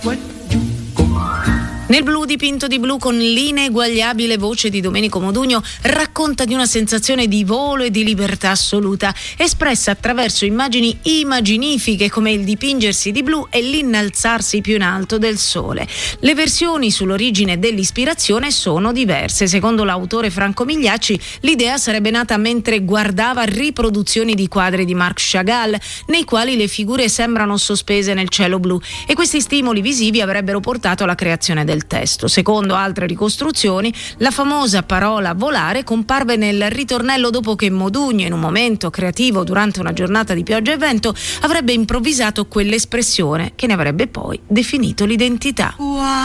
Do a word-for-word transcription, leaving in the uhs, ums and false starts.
Nel blu dipinto di blu con l'ineguagliabile voce di Domenico Modugno racconta di una sensazione di volo e di libertà assoluta, espressa attraverso immagini immaginifiche come il dipingersi di blu e l'innalzarsi più in alto del sole. Le versioni sull'origine dell'ispirazione sono diverse. Secondo l'autore Franco Migliacci, l'idea sarebbe nata mentre guardava riproduzioni di quadri di Marc Chagall, nei quali le figure sembrano sospese nel cielo blu, e questi stimoli visivi avrebbero portato alla creazione del testo. Secondo altre ricostruzioni, la famosa parola volare comparve nel ritornello dopo che Modugno, in un momento creativo durante una giornata di pioggia e vento, avrebbe improvvisato quell'espressione che ne avrebbe poi definito l'identità. Wow.